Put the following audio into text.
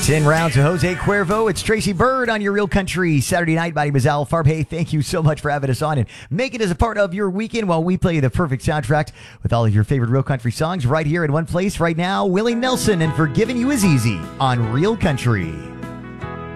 10 rounds of Jose Cuervo. It's Tracy Bird on your Real Country Saturday night. My name is Al Farbe. Thank you so much for having us on and make it as a part of your weekend while we play you the perfect soundtrack with all of your favorite Real Country songs right here in one place right now. Willie Nelson and Forgiving You Is Easy on Real Country.